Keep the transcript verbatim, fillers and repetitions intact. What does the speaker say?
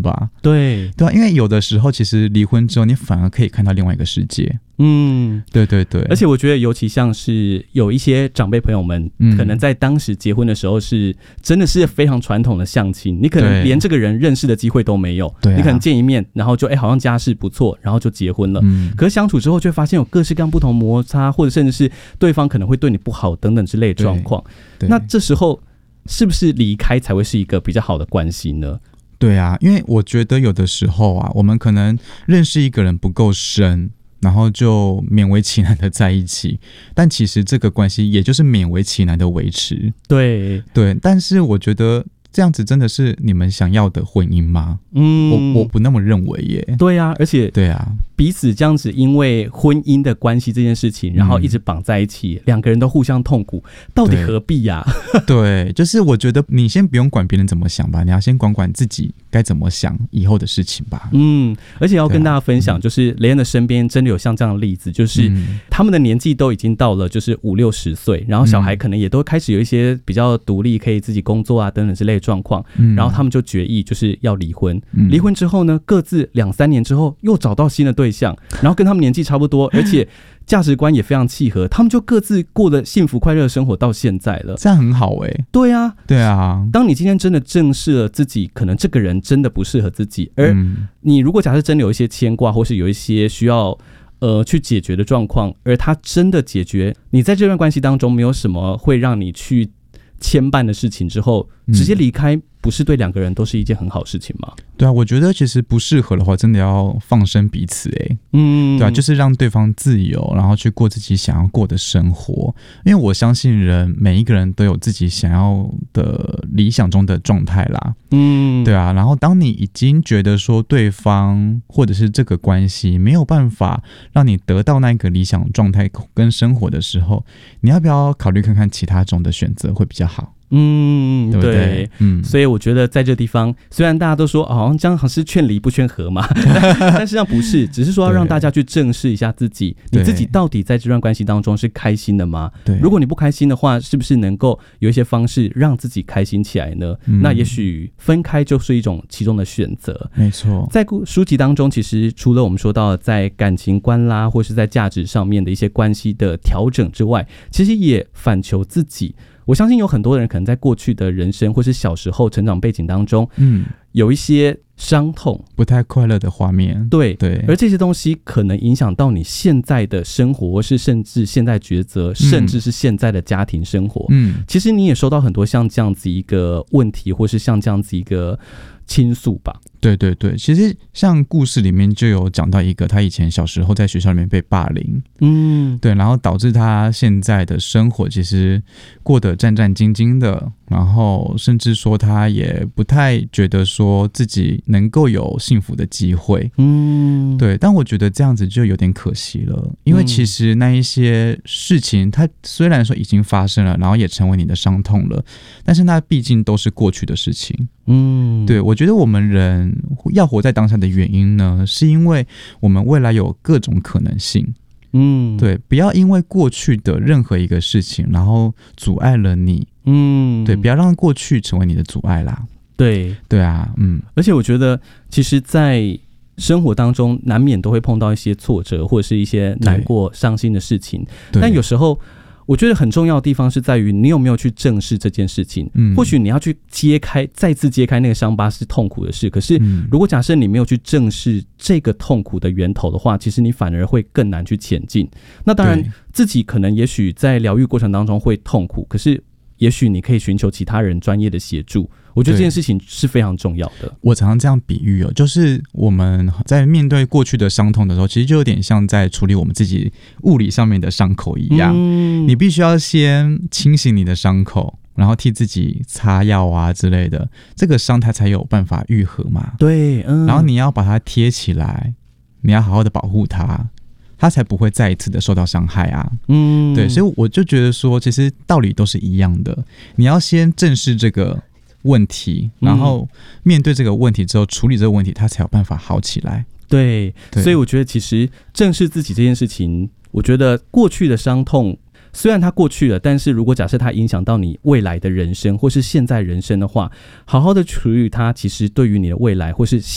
吧。 对对啊，因为有的时候其实离婚之后，你反而可以看到另外一个世界。嗯，对对对。 而且我觉得，尤其像是有一些长辈朋友们，嗯、可能在当时结婚的时候是真的是非常传统的相亲，你可能连这个人认识的机会都没有。对、啊，你可能见一面，然后就哎、欸、好像家世不错，然后就结婚了。嗯，可是相处之后，就会发现有各式各样不同摩擦，或者甚至是对方可能会对你不好等等之类的状况。那这时候是不是离开才会是一个比较好的关系呢？ 对啊，因为我觉得有的时候啊，我们可能认识一个人不够深，然后就勉为其难的在一起，但其实这个关系也就是勉为其难的维持。 对对，但是我觉得这样子真的是你们想要的婚姻吗？嗯，我我不那么认为耶。 对啊，而且对啊， 彼此这样子因为婚姻的关系这件事情，然后一直绑在一起，两、嗯、个人都互相痛苦，到底何必呀、啊？ 对，就是我觉得你先不用管别人怎么想吧，你要先管管自己该怎么想以后的事情吧。 嗯，而且要跟大家分享，就是雷恩的身边真的有像这样的例子，就是他们的年纪都已经到了就是五六十岁，然后小孩可能也都开始有一些比较独立，可以自己工作啊等等之类的状况，嗯、然后他们就决议就是要离婚。离、嗯、婚之后呢，各自两三年之后又找到新的对象，然后跟他们年纪差不多，而且价值观也非常契合，他们就各自过得幸福快乐的生活到现在了。 这样很好哎、欸。 对啊， 对啊。 当你今天真的正视了自己，可能这个人真的不适合自己，而你如果假设真的有一些牵挂，或是有一些需要呃去解决的状况，而他真的解决，你在这段关系当中没有什么会让你去牵绊的事情之后，直接离开，不是对两个人都是一件很好的事情吗？ 对啊，我觉得其实不适合的话，真的要放生彼此哎、欸，嗯，对啊，就是让对方自由，然后去过自己想要过的生活。因为我相信人每一个人都有自己想要的理想中的状态啦，嗯，对啊。然后当你已经觉得说对方或者是这个关系没有办法让你得到那个理想状态跟生活的时候，你要不要考虑看看其他种的选择会比较好？ 嗯，对， 对，嗯， 所以我觉得在这地方，虽然大家都说、哦、好像这样好像是劝离不劝和嘛，但实际上不是，只是说要让大家去正视一下自己，你自己到底在这段关系当中是开心的吗？对，如果你不开心的话，是不是能够有一些方式让自己开心起来呢？嗯、那也许分开就是一种其中的选择。 没错， 在书籍当中，其实除了我们说到在感情观啦，或是在价值上面的一些关系的调整之外，其实也反求自己。我相信有很多人可能在过去的人生或是小时候成长背景当中，嗯，有一些伤痛， 不太快乐的画面， 对对， 而这些东西可能影响到你现在的生活，或是甚至现在抉择、嗯，甚至是现在的家庭生活。嗯，其实你也收到很多像这样子一个问题，或是像这样子一个倾诉吧。 对对对，其实像故事里面就有讲到一个，他以前小时候在学校里面被霸凌，嗯，对，然后导致他现在的生活其实过得战战兢兢的，然后甚至说他也不太觉得说自己能够有幸福的机会，嗯，对，但我觉得这样子就有点可惜了，因为其实那一些事情，它虽然说已经发生了，然后也成为你的伤痛了，但是那毕竟都是过去的事情，嗯，对，我觉得我们人要活在当下的原因呢，是因为我们未来有各种可能性。嗯，对，不要因为过去的任何一个事情，然后阻碍了你。嗯，对，不要让过去成为你的阻碍啦。 对， 对啊，嗯， 而且我觉得，其实，在生活当中难免都会碰到一些挫折，或者是一些难过、伤心的事情，但有时候。我觉得很重要的地方是在于你有没有去正视这件事情、嗯、或许你要去揭开再次揭开那个伤疤是痛苦的事，可是如果假设你没有去正视这个痛苦的源头的话，其实你反而会更难去前进。那当然自己可能也许在疗愈过程当中会痛苦，可是也许你可以寻求其他人专业的协助，我觉得这件事情是非常重要的。 我常常这样比喻哦，就是我们在面对过去的伤痛的时候，其实就有点像在处理我们自己物理上面的伤口一样、嗯、你必须要先清洗你的伤口，然后替自己擦药啊之类的，这个伤它才有办法愈合嘛。 对、嗯、 然后你要把它贴起来，你要好好的保护它，他才不会再一次的受到伤害啊。嗯，对，所以我就觉得说，其实道理都是一样的。你要先正视这个问题，然后面对这个问题之后，处理这个问题，他才有办法好起来。 对，对，所以我觉得其实正视自己这件事情，我觉得过去的伤痛虽然它过去了，但是如果假设它影响到你未来的人生或是现在人生的话，好好的处理它，其实对于你的未来或是